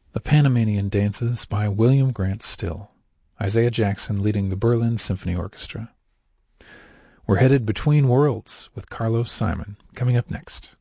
The Panamanian Dances by William Grant Still. Isaiah Jackson leading the Berlin Symphony Orchestra. We're headed between worlds with Carlos Simon coming up next.